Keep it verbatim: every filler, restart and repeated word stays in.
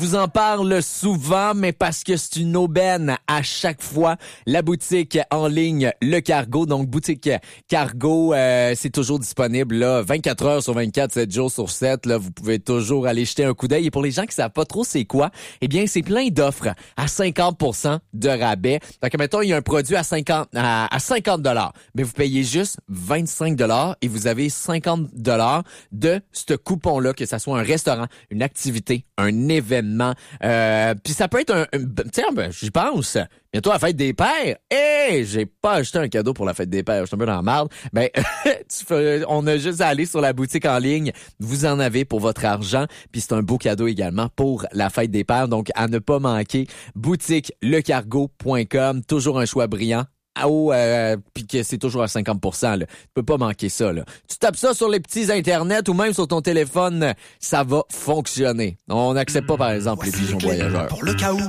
Je vous en parle souvent, mais parce que c'est une aubaine à chaque fois. La boutique en ligne Le Cargo, donc boutique Cargo, euh, c'est toujours disponible là, vingt-quatre heures sur vingt-quatre, sept jours sur sept. Là, vous pouvez toujours aller jeter un coup d'œil. Et pour les gens qui savent pas trop c'est quoi, eh bien c'est plein d'offres à cinquante pour cent de rabais. Donc mettons il y a un produit à cinquante à, à cinquante dollars, mais vous payez juste vingt-cinq dollars et vous avez cinquante dollars de ce coupon-là, que ça soit un restaurant, une activité, un événement. Euh, puis ça peut être un... un tiens, ben, j'y pense. Bientôt la fête des pères. Hé, hey, j'ai pas acheté un cadeau pour la fête des pères. Je suis un peu dans la marde. Ben, tu fais, on a juste à aller sur la boutique en ligne. Vous en avez pour votre argent. Puis c'est un beau cadeau également pour la fête des pères. Donc, à ne pas manquer, boutique le cargo point com. Toujours un choix brillant. Oh, euh, puis que c'est toujours à cinquante pour cent, là. Tu peux pas manquer ça, là. Tu tapes ça sur les petits internets ou même sur ton téléphone, ça va fonctionner. On n'accepte pas, par exemple, Voici les pigeons les clés voyageurs. pour le cas où.